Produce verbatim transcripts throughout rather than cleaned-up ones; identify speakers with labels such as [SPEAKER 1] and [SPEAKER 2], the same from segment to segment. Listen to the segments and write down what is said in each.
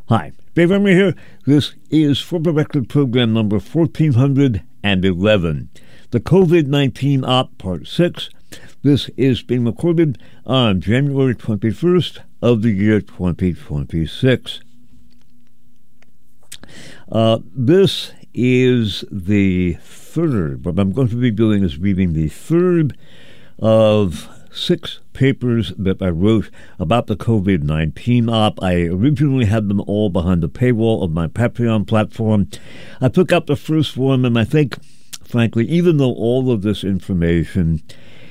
[SPEAKER 1] Hi, Dave Emery here. This is For the Record program number fourteen eleven, the COVID nineteen Op Part six. This is being recorded on January twenty-first of the year twenty twenty-six. Uh, this is the third, what I'm going to be doing is reading the third of six papers that I wrote about the COVID nineteen op. I originally had them all behind the paywall of my Patreon platform. I took out the first one, and I think, frankly, even though all of this information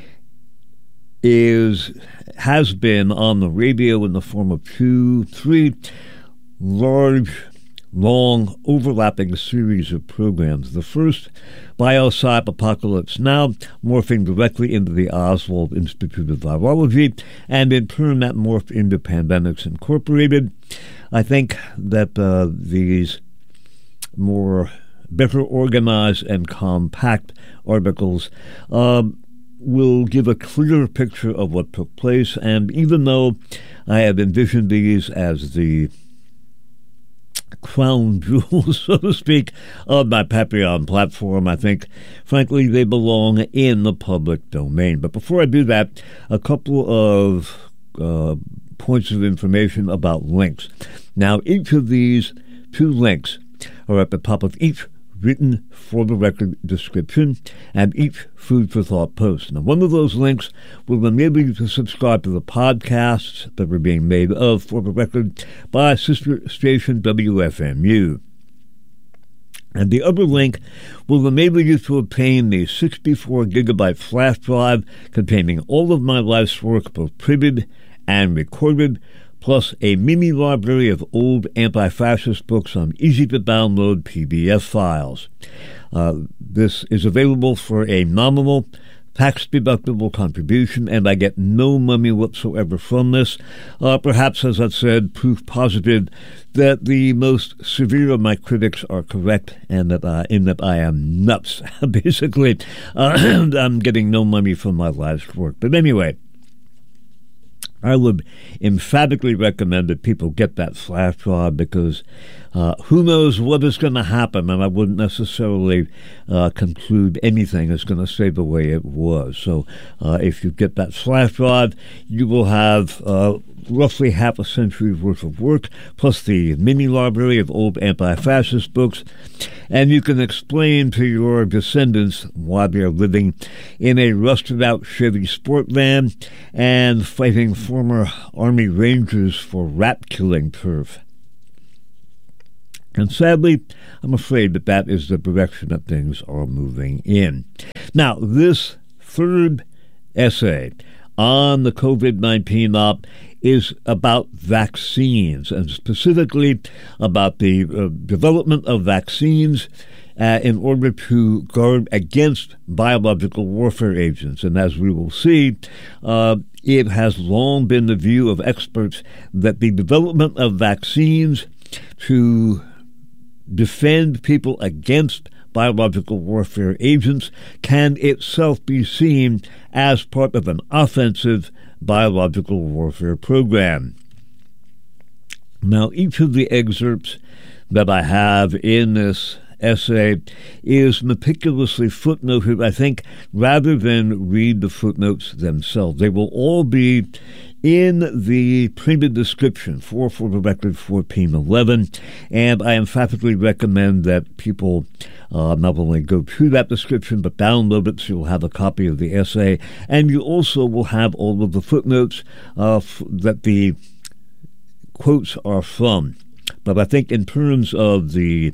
[SPEAKER 1] is has been on the radio in the form of two, three large, long, overlapping series of programs. The first, BioSci Apocalypse Now, morphing directly into the Oswald Institute of Virology, and in turn that morphed into Pandemics Incorporated. I think that uh, these more better organized and compact articles um, will give a clearer picture of what took place, and even though I have envisioned these as the crown jewels, so to speak, of my Patreon platform, I think, frankly, they belong in the public domain. But before I do that, a couple of uh, points of information about links. Now, each of these two links are at the top of each written For the Record description and each Food for Thought post. Now, one of those links will enable you to subscribe to the podcasts that are being made of For the Record by sister station W F M U. And the other link will enable you to obtain the sixty-four gigabyte flash drive containing all of my life's work, both printed and recorded, plus a mini library of old anti-fascist books on easy-to-download P D F files. Uh, this is available for a nominal, tax-deductible contribution, and I get no money whatsoever from this. Uh, perhaps, as I've said, proof positive that the most severe of my critics are correct, and that I, in that I am nuts. Basically, uh, I'm getting no money from my life's work. But anyway, I would emphatically recommend that people get that flash drive, because uh, who knows what is going to happen, and I wouldn't necessarily uh, conclude anything is going to stay the way it was. So uh, if you get that flash drive, you will have uh, roughly half a century's worth of work, plus the mini library of old anti-fascist books, and you can explain to your descendants why they are living in a rusted-out Chevy sport van and fighting former Army Rangers for rat-killing turf. And sadly, I'm afraid that that is the direction that things are moving in. Now, this third essay on the COVID nineteen op is about vaccines, and specifically about the uh, development of vaccines uh, in order to guard against biological warfare agents. And as we will see, uh, it has long been the view of experts that the development of vaccines to defend people against biological warfare agents can itself be seen as part of an offensive biological warfare program. Now, each of the excerpts that I have in this essay is meticulously footnoted, I think, rather than read the footnotes themselves. They will all be in the printed description for For the Record fourteen eleven, and I emphatically recommend that people uh, not only go to that description, but download it so you'll have a copy of the essay, and you also will have all of the footnotes uh, f- that the quotes are from. But I think in terms of the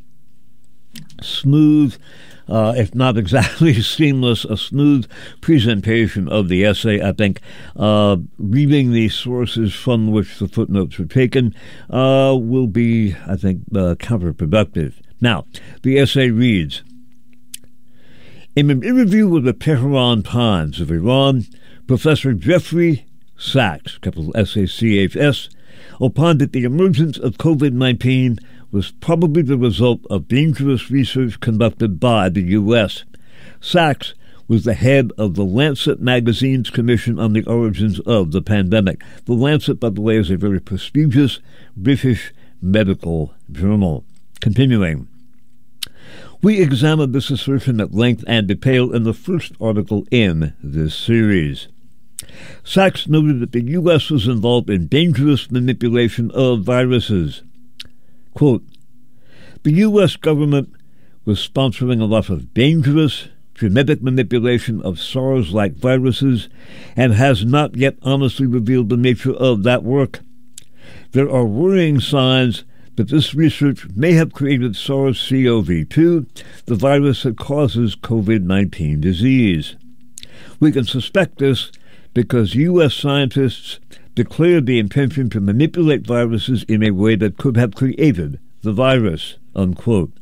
[SPEAKER 1] smooth, uh, if not exactly seamless, a smooth presentation of the essay, I think uh, reading the sources from which the footnotes were taken uh, will be, I think, uh, counterproductive. Now, the essay reads, in an interview with the Tehran Times of Iran, Professor Jeffrey Sachs, capital S A C H S, opined that the emergence of COVID nineteen was probably the result of dangerous research conducted by the U S. Sachs was the head of the Lancet magazine's Commission on the Origins of the Pandemic. The Lancet, by the way, is a very prestigious British Medical Journal. Continuing. We examined this assertion at length and detail in the first article in this series. Sachs noted that the U S was involved in dangerous manipulation of viruses. Quote, the U S government was sponsoring a lot of dangerous genetic manipulation of SARS-like viruses and has not yet honestly revealed the nature of that work. There are worrying signs that this research may have created SARS-C o V two, the virus that causes COVID nineteen disease. We can suspect this because U S scientists declared the intention to manipulate viruses in a way that could have created the virus, unquote.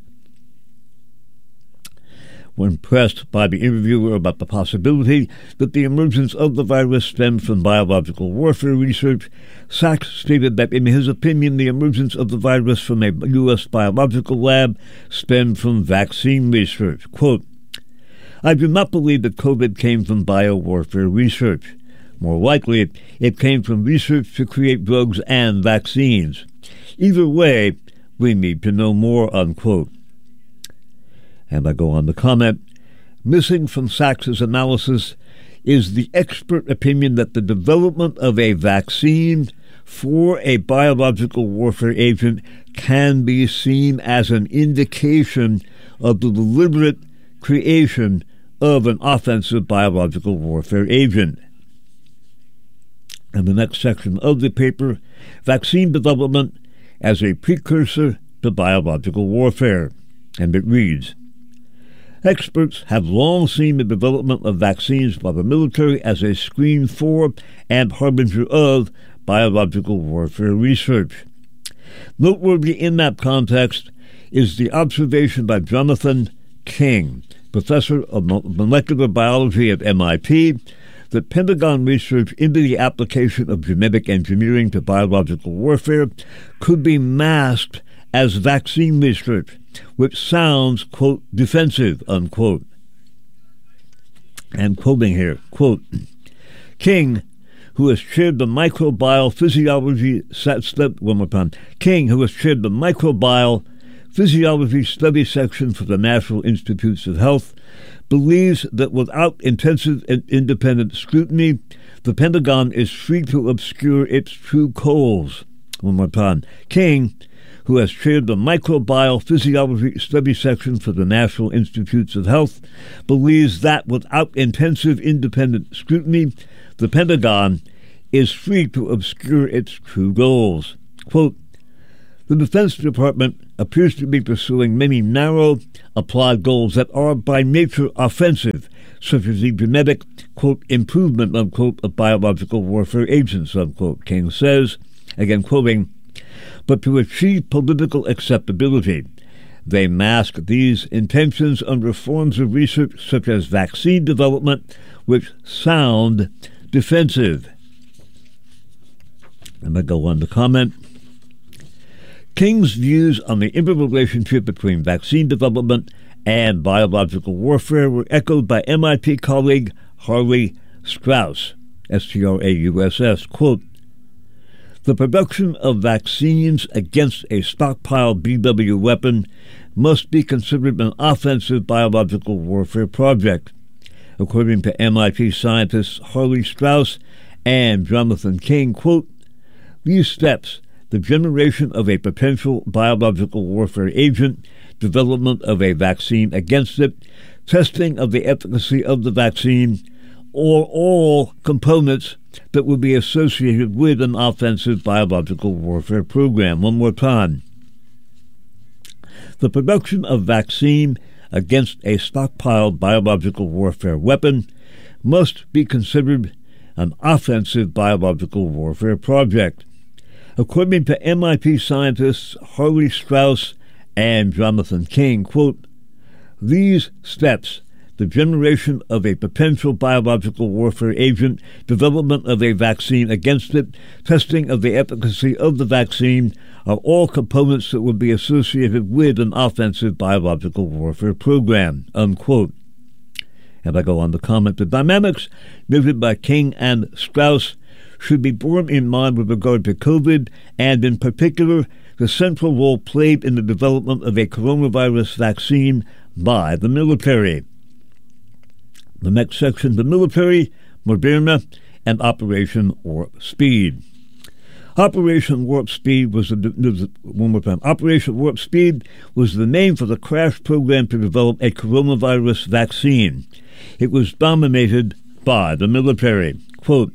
[SPEAKER 1] When pressed by the interviewer about the possibility that the emergence of the virus stemmed from biological warfare research, Sachs stated that in his opinion the emergence of the virus from a U S biological lab stemmed from vaccine research. Quote, I do not believe that COVID came from biowarfare research. More likely, it came from research to create drugs and vaccines. Either way, we need to know more, unquote. And I go on to comment, missing from Sachs's analysis is the expert opinion that the development of a vaccine for a biological warfare agent can be seen as an indication of the deliberate creation of an offensive biological warfare agent. In the next section of the paper, vaccine development as a precursor to biological warfare. And it reads, experts have long seen the development of vaccines by the military as a screen for and harbinger of biological warfare research. Noteworthy in that context is the observation by Jonathan King, professor of molecular biology at M I T, that Pentagon research into the application of genetic engineering to biological warfare could be masked as vaccine research, which sounds, quote, defensive, unquote. And quoting here, quote, King, who has chaired the microbial physiology study, one more time, King, who has chaired the microbial physiology study section for the National Institutes of Health, believes that without intensive and independent scrutiny, the Pentagon is free to obscure its true goals. One more time. King, who has chaired the Microbial Physiology Study Section for the National Institutes of Health, believes that without intensive independent scrutiny, the Pentagon is free to obscure its true goals. Quote, the Defense Department appears to be pursuing many narrow, applied goals that are by nature offensive, such as the genetic, quote, improvement, unquote, of biological warfare agents, unquote, King says, again quoting, but to achieve political acceptability, they mask these intentions under forms of research such as vaccine development, which sound defensive. And I go on to comment, King's views on the interrelationship between vaccine development and biological warfare were echoed by M I T colleague Harley Strauss, S T R A U S S, quote, the production of vaccines against a stockpiled B W weapon must be considered an offensive biological warfare project. According to M I T scientists Harley Strauss and Jonathan King, quote, these steps, the generation of a potential biological warfare agent, development of a vaccine against it, testing of the efficacy of the vaccine, or all components that would be associated with an offensive biological warfare program. One more time. The production of vaccine against a stockpiled biological warfare weapon must be considered an offensive biological warfare project. According to M I T scientists Harley Strauss and Jonathan King, quote, these steps, the generation of a potential biological warfare agent, development of a vaccine against it, testing of the efficacy of the vaccine, are all components that would be associated with an offensive biological warfare program, unquote. And I go on to comment, the dynamics noted by King and Strauss should be borne in mind with regard to COVID and, in particular, the central role played in the development of a coronavirus vaccine by the military. The next section, the military, Moderna, and Operation Warp Speed. Operation Warp Speed was the, one more time. Operation Warp Speed was the name for the crash program to develop a coronavirus vaccine. It was dominated by the military. Quote,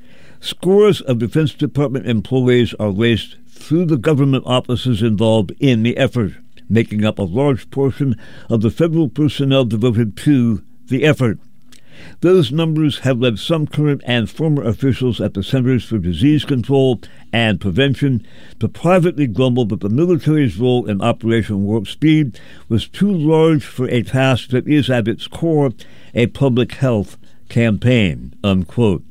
[SPEAKER 1] scores of Defense Department employees are raised through the government offices involved in the effort, making up a large portion of the federal personnel devoted to the effort. Those numbers have led some current and former officials at the Centers for Disease Control and Prevention to privately grumble that the military's role in Operation Warp Speed was too large for a task that is at its core a public health campaign, unquote.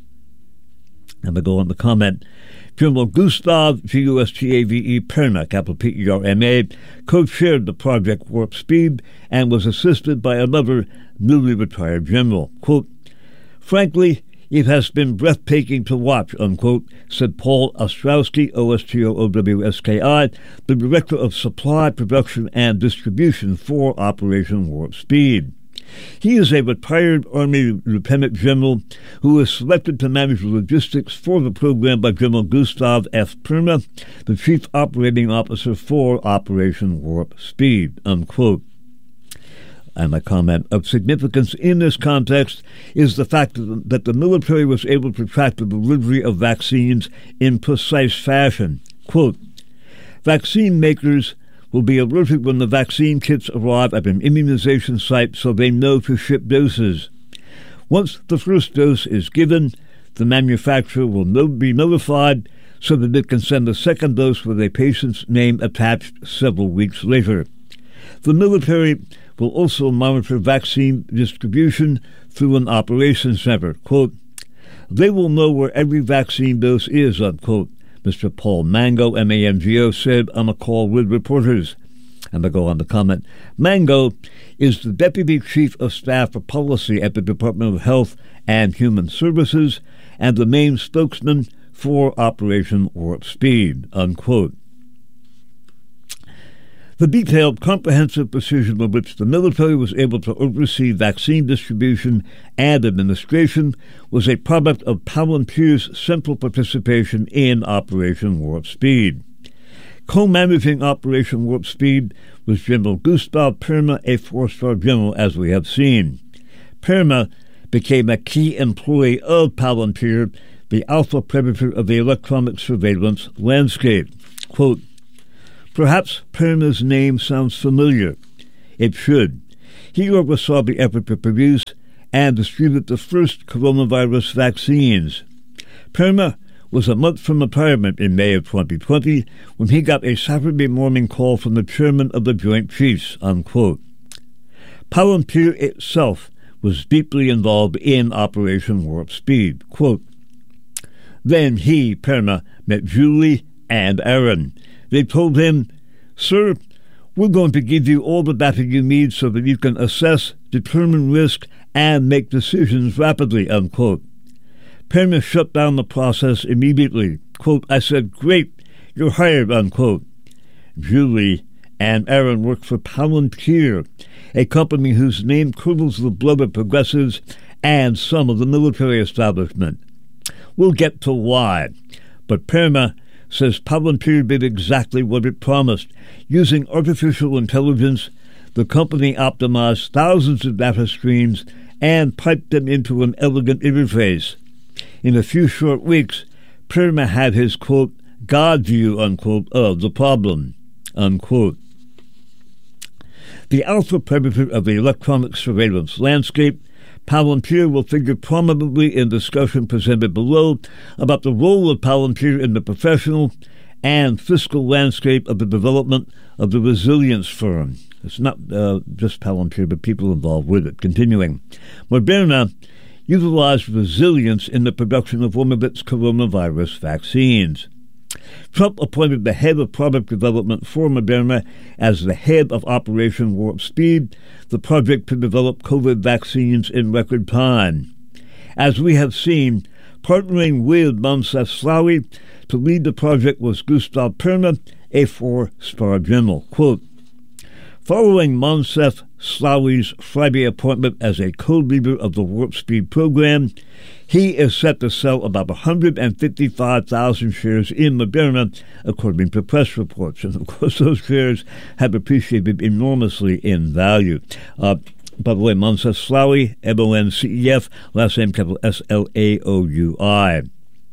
[SPEAKER 1] And I go on to comment. General Gustav, G U S T A V E, Perma, capital P E R M A, co-chaired the Project Warp Speed and was assisted by another newly retired general. Quote, frankly, it has been breathtaking to watch, unquote, said Paul Ostrowski, O S T R O W S K I, the Director of Supply, Production, and Distribution for Operation Warp Speed. He is a retired Army Lieutenant General who was selected to manage the logistics for the program by General Gustav F. Perma, the Chief Operating Officer for Operation Warp Speed, unquote. And my comment of significance in this context is the fact that the military was able to track the delivery of vaccines in precise fashion. Quote, vaccine makers will be alerted when the vaccine kits arrive at an immunization site so they know to ship doses. Once the first dose is given, the manufacturer will no- be notified so that it can send the second dose with a patient's name attached several weeks later. The military will also monitor vaccine distribution through an operations center. Quote, they will know where every vaccine dose is, unquote, Mister Paul Mango, M A N G O, said on a call with reporters. And I go on to comment, Mango is the Deputy Chief of Staff for Policy at the Department of Health and Human Services and the main spokesman for Operation Warp Speed, unquote. The detailed, comprehensive precision with which the military was able to oversee vaccine distribution and administration was a product of Palantir's central participation in Operation Warp Speed. Co-managing Operation Warp Speed was General Gustav Perma, a four-star general, as we have seen. Perma became a key employee of Palantir, the alpha predator of the electronic surveillance landscape. Quote, perhaps Perma's name sounds familiar. It should. He oversaw the effort to produce and distribute the first coronavirus vaccines. Perma was a month from retirement in May of twenty twenty when he got a Saturday morning call from the chairman of the Joint Chiefs, unquote. Palantir itself was deeply involved in Operation Warp Speed. Quote, then he, Perma, met Julie and Aaron. They told him, sir, we're going to give you all the data you need so that you can assess, determine risk, and make decisions rapidly, unquote. Perma shut down the process immediately. Quote, I said, great, you're hired, unquote. Julie and Aaron worked for Palantir, a company whose name curdles the blood of progressives and some of the military establishment. We'll get to why, but Perma says Palantir did exactly what it promised. Using artificial intelligence, the company optimized thousands of data streams and piped them into an elegant interface. In a few short weeks, Perma had his, quote, God view, unquote, of the problem, unquote. The alpha predator of the electronic surveillance landscape, Palantir will figure prominently in discussion presented below about the role of Palantir in the professional and fiscal landscape of the development of the resilience firm. It's not uh, just Palantir, but people involved with it. Continuing, Moderna utilized resilience in the production of one of its coronavirus vaccines. Trump appointed the head of product development for Moderna as the head of Operation Warp Speed, the project to develop COVID vaccines in record time. As we have seen, Partnering with Moncef Slaoui to lead the project was Gustav Perna, a four-star general. Quote, following Moncef Slaoui's Friday appointment as a co-leader of the Warp Speed program, he is set to sell about one hundred fifty-five thousand shares in Moderna, according to press reports. And, of course, those shares have appreciated enormously in value. Uh, by the way, Moncef Slaoui, M O N C E F, last name capital S L A O U I.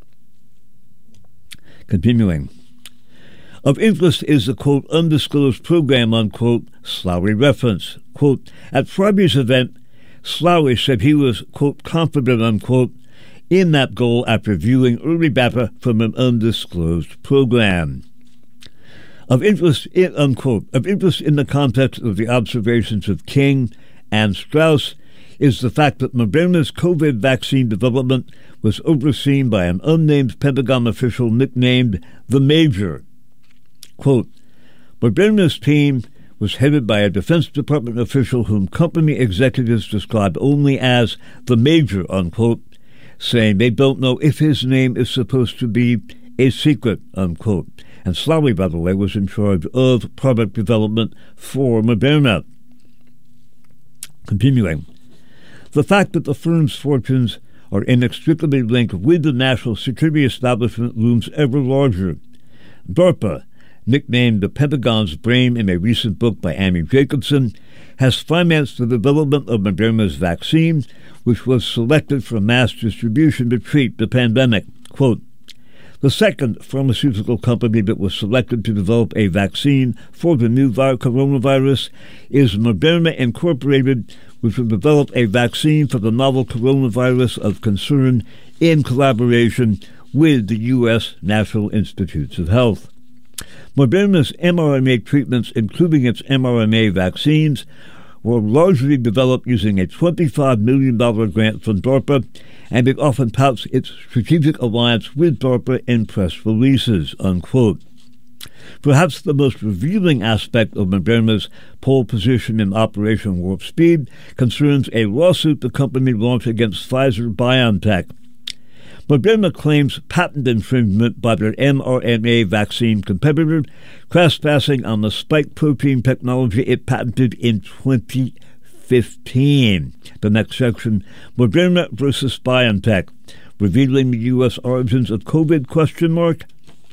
[SPEAKER 1] Continuing. Of interest is the, quote, undisclosed program, unquote, Slaoui reference. Quote, at Friday's event, Slaoui said he was, quote, confident, unquote, in that goal after viewing early data from an undisclosed program. Of interest in, unquote, of interest in the context of the observations of King and Strauss is the fact that Moderna's COVID vaccine development was overseen by an unnamed Pentagon official nicknamed the Major. Quote, Moderna's team was headed by a Defense Department official whom company executives described only as the Major, unquote, saying they don't know if his name is supposed to be a secret, unquote. And Slaoui, by the way, was in charge of product development for Moderna. Continuing, the fact that the firm's fortunes are inextricably linked with the national security establishment looms ever larger. DARPA, nicknamed the Pentagon's brain in a recent book by Amy Jacobson, has financed the development of Moderna's vaccine, which was selected for mass distribution to treat the pandemic. Quote, the second pharmaceutical company that was selected to develop a vaccine for the new coronavirus is Moderna Incorporated, which will develop a vaccine for the novel coronavirus of concern in collaboration with the U S National Institutes of Health. Moderna's mRNA treatments, including its mRNA vaccines, were largely developed using a twenty-five million dollars grant from DARPA, and it often touts its strategic alliance with DARPA in press releases, unquote. Perhaps the most revealing aspect of Moderna's pole position in Operation Warp Speed concerns a lawsuit the company launched against Pfizer-BioNTech. Moderna claims patent infringement by their mRNA vaccine competitor, trespassing on the spike protein technology it patented in twenty fifteen. The next section, Moderna versus BioNTech, revealing the U S origins of COVID, question mark.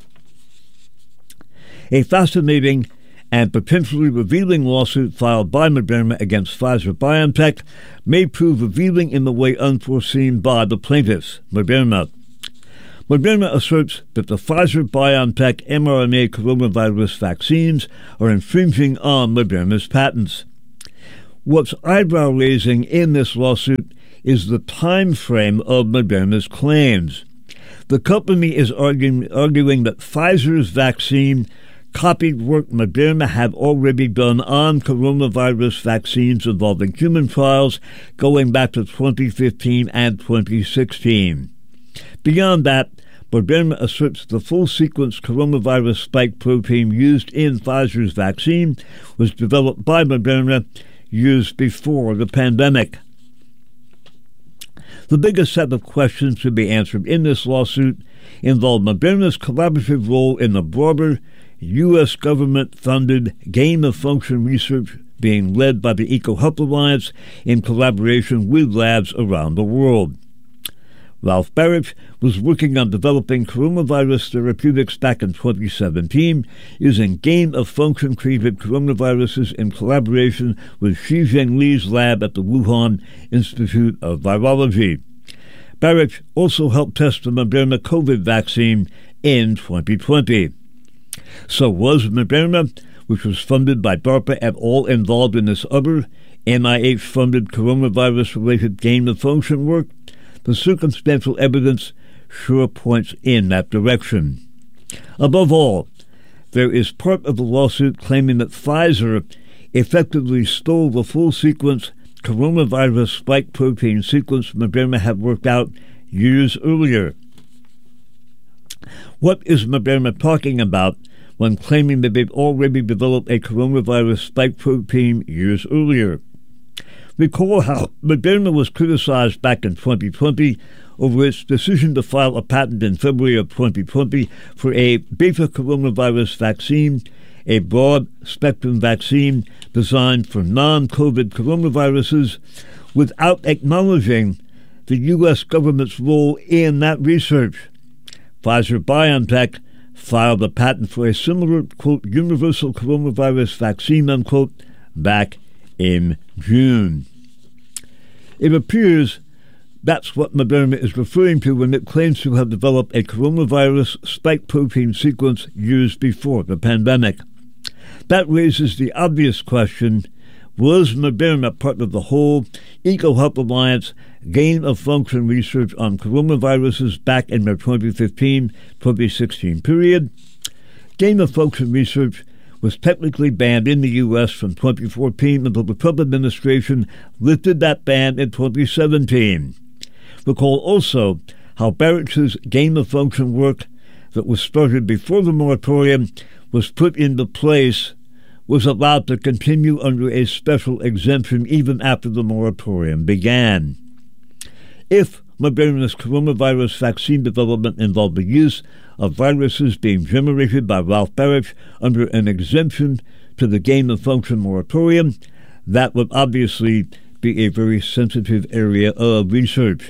[SPEAKER 1] A fascinating and potentially revealing lawsuit filed by Moderna against Pfizer-BioNTech may prove revealing in the way unforeseen by the plaintiffs, Moderna. Moderna asserts that the Pfizer-BioNTech mRNA coronavirus vaccines are infringing on Moderna's patents. What's eyebrow-raising in this lawsuit is the time frame of Moderna's claims. The company is arguing, arguing that Pfizer's vaccine copied work Moderna had already done on coronavirus vaccines involving human trials going back to twenty fifteen and twenty sixteen. Beyond that, Moderna asserts the full-sequence coronavirus spike protein used in Pfizer's vaccine was developed by Moderna years before the pandemic. The biggest set of questions to be answered in this lawsuit involve Moderna's collaborative role in the broader U S government-funded gain-of-function research being led by the EcoHealth Alliance in collaboration with labs around the world. Ralph Baric was working on developing coronavirus therapeutics back in twenty seventeen using gain-of-function created coronaviruses in collaboration with Xi Zhengli's lab at the Wuhan Institute of Virology. Baric also helped test the Moderna COVID vaccine in twenty twenty. So was Moderna, which was funded by DARPA, at all involved in this other N I H-funded coronavirus-related gain-of-function work? The circumstantial evidence sure points in that direction. Above all, there is part of the lawsuit claiming that Pfizer effectively stole the full-sequence coronavirus spike protein sequence Moderna had worked out years earlier. What is Moderna talking about when claiming that they've already developed a coronavirus spike protein years earlier? Recall how Moderna was criticized back in twenty twenty over its decision to file a patent in February of twenty twenty for a beta coronavirus vaccine, a broad-spectrum vaccine designed for non-COVID coronaviruses, without acknowledging the U S government's role in that research. Pfizer-BioNTech filed a patent for a similar, quote, universal coronavirus vaccine, unquote, back in June. It appears that's what Moderna is referring to when it claims to have developed a coronavirus spike protein sequence years before the pandemic. That raises the obvious question, was Moderna part of the whole EcoHealth Alliance gain-of-function research on coronaviruses back in the twenty fifteen to twenty sixteen period? Gain-of-function research was technically banned in the U S from twenty fourteen until the Trump administration lifted that ban in twenty seventeen. Recall also how Barich's gain-of-function work that was started before the moratorium was put into place was allowed to continue under a special exemption even after the moratorium began. If Moderna's coronavirus vaccine development involved the use of viruses being generated by Ralph Barich under an exemption to the gain-of-function moratorium, that would obviously be a very sensitive area of research.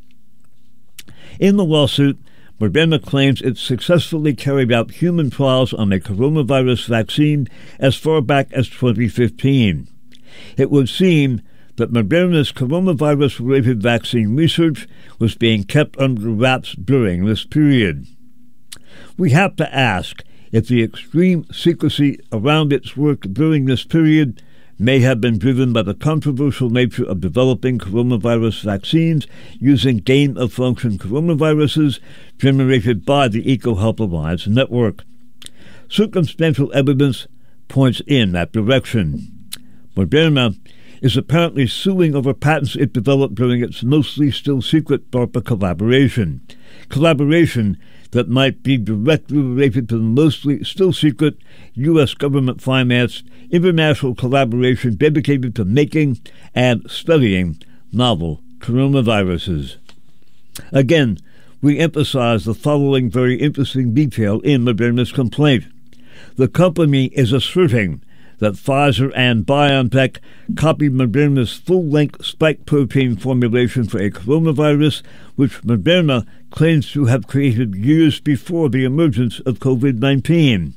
[SPEAKER 1] In the lawsuit, Moderna claims it successfully carried out human trials on a coronavirus vaccine as far back as twenty fifteen. It would seem that Moderna's coronavirus-related vaccine research was being kept under wraps during this period. We have to ask if the extreme secrecy around its work during this period may have been driven by the controversial nature of developing coronavirus vaccines using gain-of-function coronaviruses generated by the EcoHealth Alliance network. Circumstantial evidence points in that direction. Moderna is apparently suing over patents it developed during its mostly still secret DARPA collaboration. Collaboration that might be directly related to the mostly still secret U S government-financed international collaboration dedicated to making and studying novel coronaviruses. Again, we emphasize the following very interesting detail in Moderna's complaint. The company is asserting that Pfizer and BioNTech copied Moderna's full-length spike protein formulation for a coronavirus, which Moderna claims to have created years before the emergence of COVID nineteen.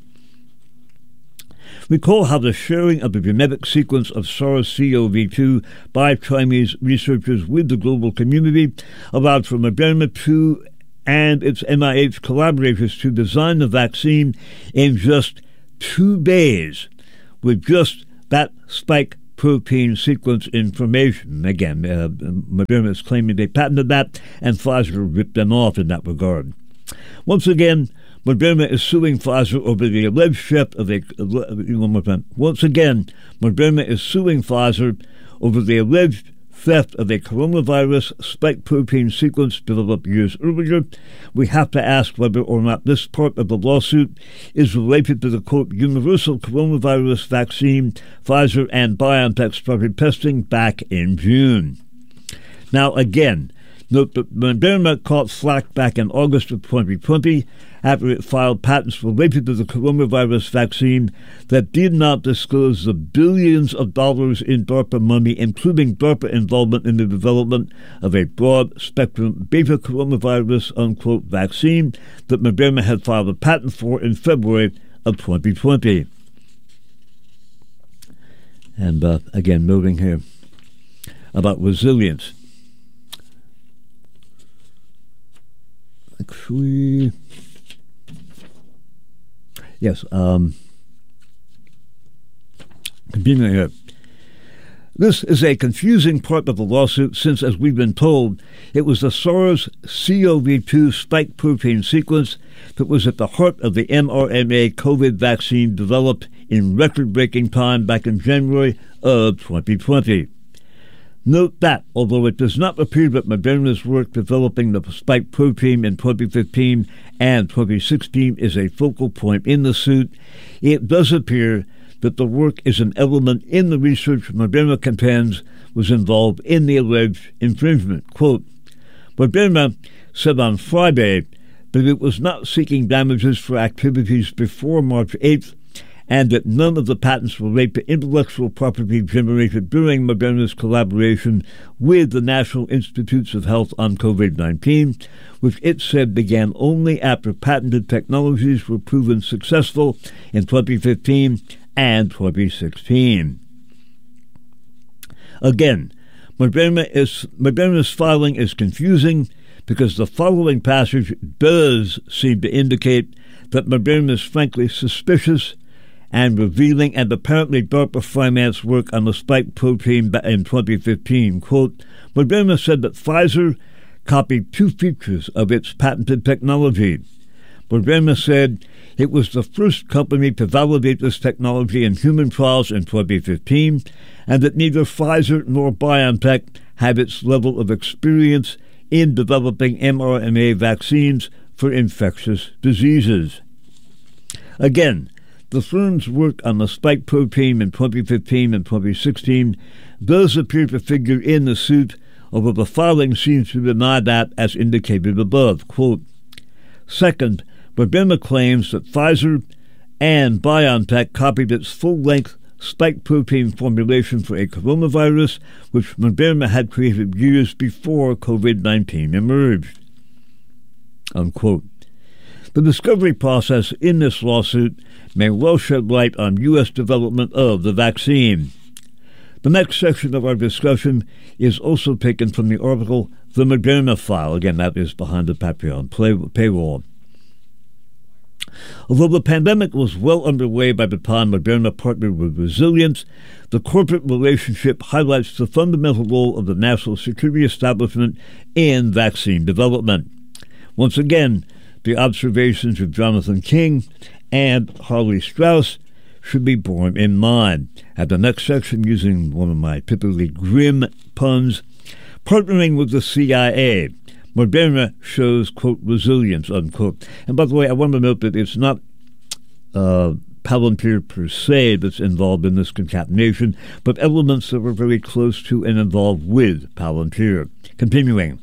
[SPEAKER 1] Recall how the sharing of the genetic sequence of SARS-C o V two by Chinese researchers with the global community allowed for Moderna to and its N I H collaborators to design the vaccine in just two days with just that spike protein sequence information. Again, uh, Moderna is claiming they patented that, and Pfizer ripped them off in that regard. Once again, Moderna is suing Pfizer over the alleged theft of a... One more time. Once again, Moderna is suing Pfizer over the alleged theft of a coronavirus spike protein sequence developed years earlier. We have to ask whether or not this part of the lawsuit is related to the, quote, universal coronavirus vaccine Pfizer and BioNTech started testing back in June. Now, again, note that Moderna caught flack back in August of twenty twenty after it filed patents related to the coronavirus vaccine that did not disclose the billions of dollars in DARPA money, including DARPA involvement in the development of a broad-spectrum beta coronavirus, unquote, vaccine that Moderna had filed a patent for in February of twenty twenty. And uh, again, noting here about resilience. Actually, yes, um, continuing here. This is a confusing part of the lawsuit since, as we've been told, it was the SARS-C o V two spike protein sequence that was at the heart of the mRNA COVID vaccine developed in record-breaking time back in January of twenty twenty. Note that, although it does not appear that Moderna's work developing the spike protein in twenty fifteen and twenty sixteen is a focal point in the suit, it does appear that the work is an element in the research Moderna contends was involved in the alleged infringement. Quote, Moderna said on Friday that it was not seeking damages for activities before March eighth, and that none of the patents relate to intellectual property generated during Moderna's collaboration with the National Institutes of Health on COVID nineteen, which it said began only after patented technologies were proven successful in twenty fifteen and twenty sixteen. Again, Moderna is, Moderna's filing is confusing because the following passage does seem to indicate that Moderna is frankly suspicious and revealing and apparently DARPA-financed work on the spike protein in twenty fifteen. Quote, Moderna said that Pfizer copied two features of its patented technology. Moderna said it was the first company to validate this technology in human trials in twenty fifteen, and that neither Pfizer nor BioNTech had its level of experience in developing mRNA vaccines for infectious diseases. Again, the firm's work on the spike protein in twenty fifteen and twenty sixteen does appear to figure in the suit, although the filing seems to deny that as indicated above. Quote, second, Moderna claims that Pfizer and BioNTech copied its full-length spike protein formulation for a coronavirus, which Moderna had created years before COVID nineteen emerged. Unquote. The discovery process in this lawsuit may well shed light on U S development of the vaccine. The next section of our discussion is also taken from the article The Moderna File. Again, that is behind the Patreon paywall. Although the pandemic was well underway by the time Moderna partnered with Resilience, the corporate relationship highlights the fundamental role of the national security establishment in vaccine development. Once again, the observations of Jonathan King and Harley Strauss should be borne in mind. At the next section, using one of my typically grim puns, partnering with the C I A, Moderna shows, quote, resilience, unquote. And by the way, I want to note that it's not uh, Palantir per se that's involved in this concatenation, but elements that were very close to and involved with Palantir. Continuing.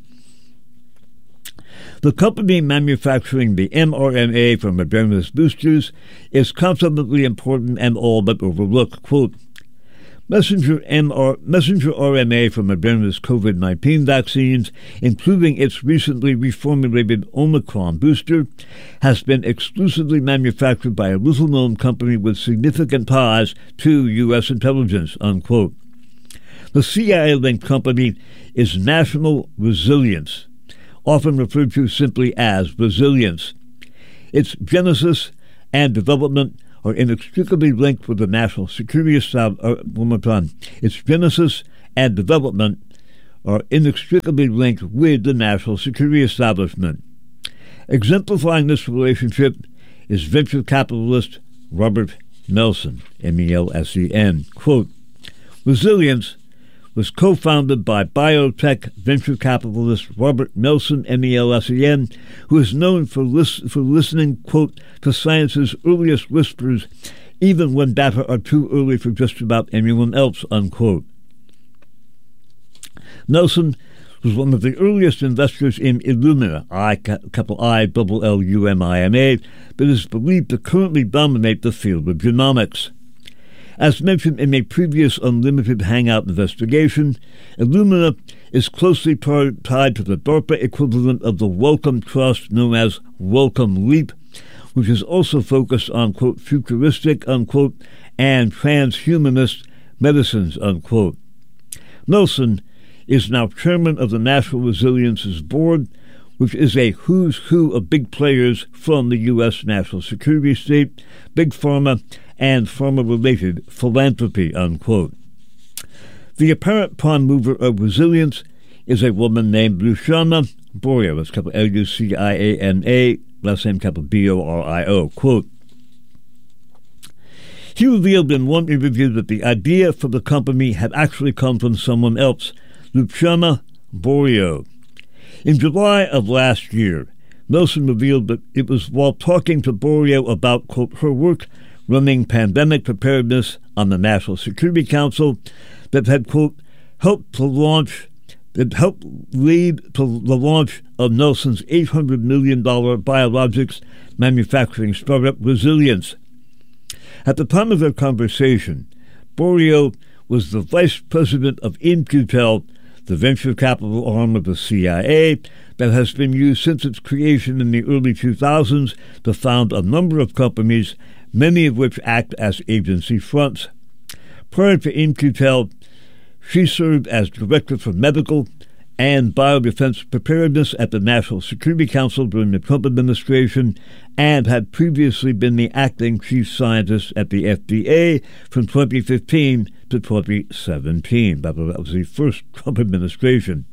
[SPEAKER 1] The company manufacturing the mRNA for Moderna's boosters is consequently important and all but overlooked. Quote, Messenger, M R, messenger R N A for Moderna's COVID nineteen vaccines, including its recently reformulated Omicron booster, has been exclusively manufactured by a little-known company with significant ties to U S intelligence, unquote. The C I A-linked company is National Resilience, often referred to simply as Resilience. Its genesis and development are inextricably linked with the national security establishment. Uh, one more time. Its genesis and development are inextricably linked with the national security establishment. Exemplifying this relationship is venture capitalist Robert Melson, M E L S E N. Quote, Resilience was co-founded by biotech venture capitalist Robert Melson, M E L S E N, who is known for, lis- for listening, quote, to science's earliest whispers, even when data are too early for just about anyone else, unquote. Nelson was one of the earliest investors in Illumina, I, capital I, double L U M I N A, that is believed to currently dominate the field of genomics. As mentioned in a previous Unlimited Hangout investigation, Illumina is closely tar- tied to the DARPA equivalent of the Wellcome Trust known as Wellcome Leap, which is also focused on, quote, futuristic, unquote, and transhumanist medicines, unquote. Nelson is now chairman of the National Resilience's board, which is a who's who of big players from the U S national security state, big pharma, and pharma-related philanthropy, unquote. The apparent prime mover of Resilience is a woman named Luciana Borio, that's capital L U C I A N A, last name capital B O R I O, quote. He revealed in one interview that the idea for the company had actually come from someone else, Luciana Borio. In July of last year, Nelson revealed that it was while talking to Borio about, quote, her work running pandemic preparedness on the National Security Council that had, quote, helped to launch that helped lead to the launch of Nelson's eight hundred million dollars biologics manufacturing startup Resilience. At the time of their conversation, Borio was the vice president of In-Q-Tel, the venture capital arm of the C I A that has been used since its creation in the early two thousands to found a number of companies, many of which act as agency fronts. Prior to In-Q-Tel, she served as Director for Medical and Biodefense Preparedness at the National Security Council during the Trump administration and had previously been the acting chief scientist at the F D A from twenty fifteen to twenty seventeen. That was the first Trump administration.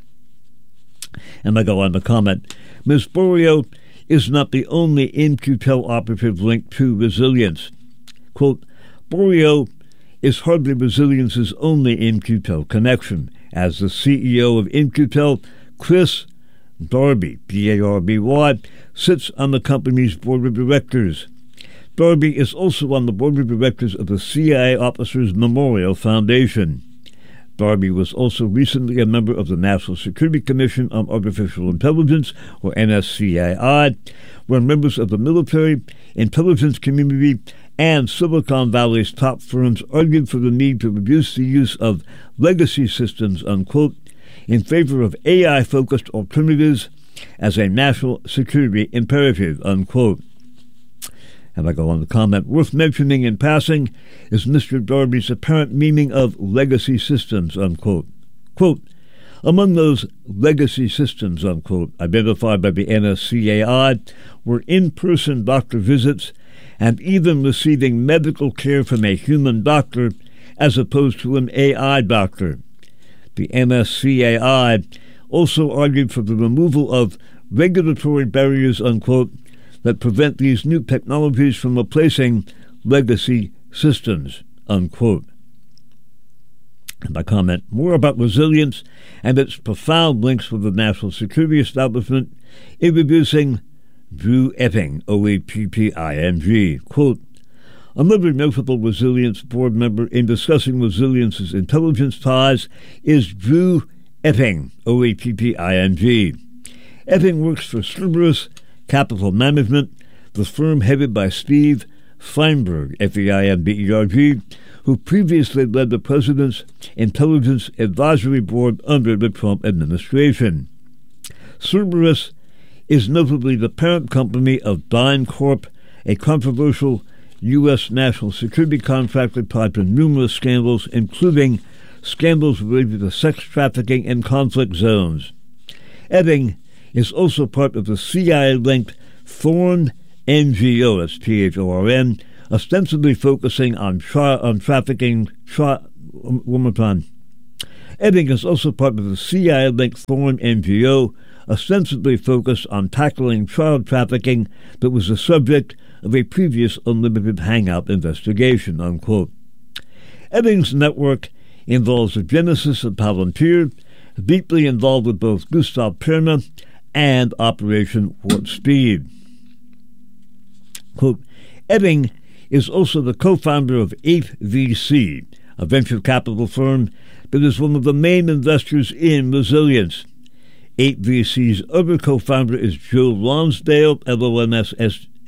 [SPEAKER 1] And I go on to comment, Miz Borio is not the only In-Q-Tel operative linked to Resilience. Quote, Borio is hardly Resilience's only In-Q-Tel connection. As the C E O of In-Q-Tel, Chris Darby, B A R B Y, sits on the company's board of directors. Darby is also on the board of directors of the C I A Officers Memorial Foundation. Darby was also recently a member of the National Security Commission on Artificial Intelligence, or N S C A I, where members of the military, intelligence community, and Silicon Valley's top firms argued for the need to reduce the use of legacy systems, unquote, in favor of A I-focused alternatives as a national security imperative, unquote. And I go on to comment, worth mentioning in passing is Mister Darby's apparent meaning of legacy systems, unquote. Quote, among those legacy systems, unquote, identified by the N S C A I were in-person doctor visits and even receiving medical care from a human doctor as opposed to an A I doctor. The N S C A I also argued for the removal of regulatory barriers, unquote, that prevent these new technologies from replacing legacy systems, unquote. And I comment more about Resilience and its profound links with the national security establishment, introducing Drew Epping, O E P P I N G. Quote, another notable Resilience board member in discussing Resilience's intelligence ties is Drew Epping, O E P P I N G. Epping works for Cerberus Capital Management, the firm headed by Steve Feinberg, F E I N B E R G, who previously led the President's Intelligence Advisory Board under the Trump administration. Cerberus is notably the parent company of DynCorp, a controversial U S national security contractor tied to numerous scandals, including scandals related to sex trafficking in conflict zones. Epping is also part of the C I A-linked Thorn N G O, that's T H O R N, ostensibly focusing on, tra- on trafficking. Tra- one more time. Epping is also part of the C I A-linked Thorn N G O, ostensibly focused on tackling child trafficking that was the subject of a previous unlimited hangout investigation, unquote. Epping's network involves the genesis of Palantir, deeply involved with both Gustav Perna and Operation Warp Speed. Quote, Epping is also the co-founder of eight V C, a venture capital firm that is one of the main investors in Resilience. eight V C's other co-founder is Joe Lonsdale, L O N S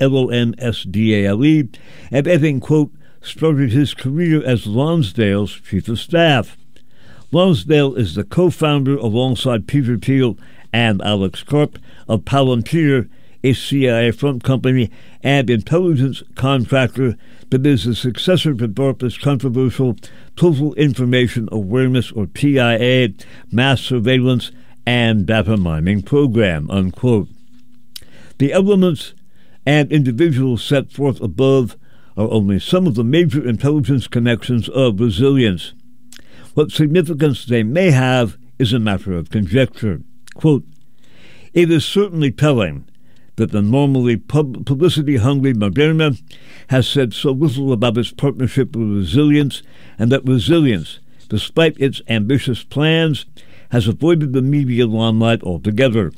[SPEAKER 1] D A L E, and Epping, quote, started his career as Lonsdale's chief of staff. Lonsdale is the co-founder alongside Peter Thiel and Alex Karp of Palantir, a C I A front company and intelligence contractor that is the successor to DARPA's controversial Total Information Awareness, or T I A, mass surveillance and data mining program, unquote. The elements and individuals set forth above are only some of the major intelligence connections of Resilience. What significance they may have is a matter of conjecture. Quote, it is certainly telling that the normally pub- publicity-hungry Moderna has said so little about its partnership with Resilience, and that Resilience, despite its ambitious plans, has avoided the media limelight altogether.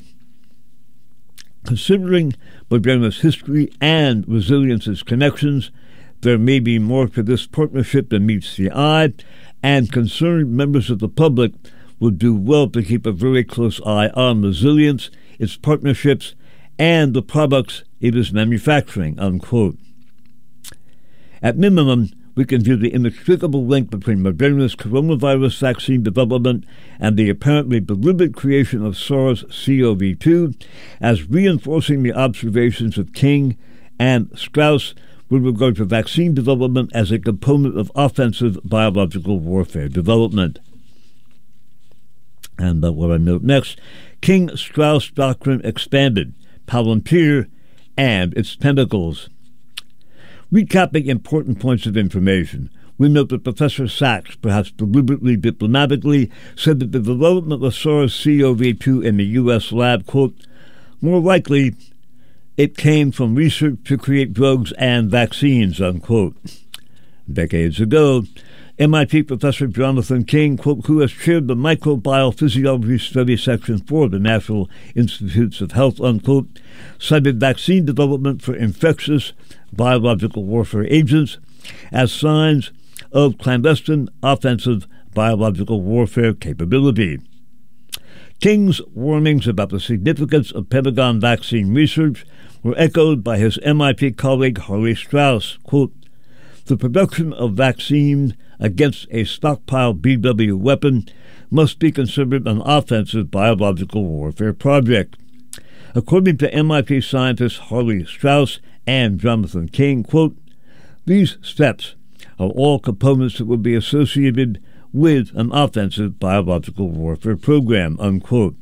[SPEAKER 1] Considering Moderna's history and Resilience's connections, there may be more to this partnership than meets the eye, and concerned members of the public would do well to keep a very close eye on resilience, its partnerships, and the products it is manufacturing, unquote. At minimum, we can view the inextricable link between Moderna's coronavirus vaccine development and the apparently deliberate creation of SARS C o V two as reinforcing the observations of King and Strauss with regard to vaccine development as a component of offensive biological warfare development. And uh, what I note next, King-Strauss doctrine expanded, Palantir and its tentacles. Recapping important points of information, we note that Professor Sachs, perhaps deliberately diplomatically, said that the development of SARS C o V two in the U S lab, quote, more likely it came from research to create drugs and vaccines, unquote. Decades ago, M I T Professor Jonathan King, quote, who has chaired the Microbiophysiology Study Section for the National Institutes of Health, unquote, cited vaccine development for infectious biological warfare agents as signs of clandestine offensive biological warfare capability. King's warnings about the significance of Pentagon vaccine research were echoed by his M I T colleague Harley Strauss, quote, the production of vaccine against a stockpile B W weapon must be considered an offensive biological warfare project. According to M I T scientists Harley Strauss and Jonathan King, quote, these steps are all components that will be associated with an offensive biological warfare program, unquote.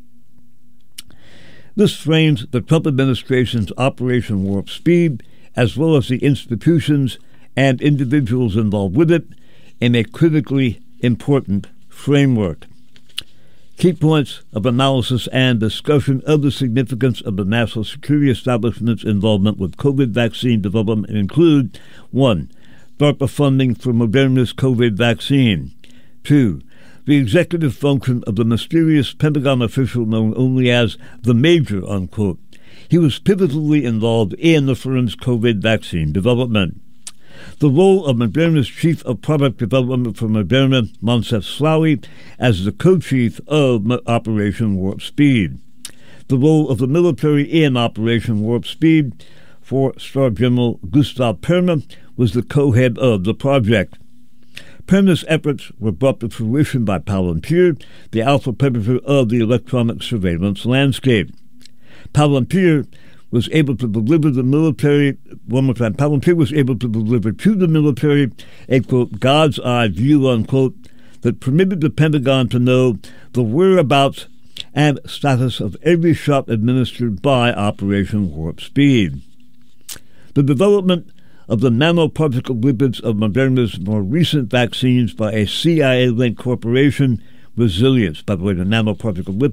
[SPEAKER 1] This frames the Trump administration's Operation Warp Speed, as well as the institutions and individuals involved with it, in a critically important framework. Key points of analysis and discussion of the significance of the national security establishment's involvement with COVID vaccine development include one. DARPA funding for Moderna's COVID vaccine. Two. The executive function of the mysterious Pentagon official known only as the Major, unquote. He was pivotally involved in the firm's COVID vaccine development. The role of Moderna's Chief of Product Development for Moderna, Moncef Slaoui, as the co-chief of Operation Warp Speed. The role of the military in Operation Warp Speed for Star General Gustav Perna was the co-head of the project. Perna's efforts were brought to fruition by Palantir, the alpha predator of the electronic surveillance landscape. Palantir was able to deliver the military, one more time, Palantir was able to deliver to the military a, quote, God's eye view, unquote, that permitted the Pentagon to know the whereabouts and status of every shot administered by Operation Warp Speed. The development of the nanoparticle lipids of Moderna's more recent vaccines by a C I A-linked corporation, Resilience, by the way, the nanoparticle lipids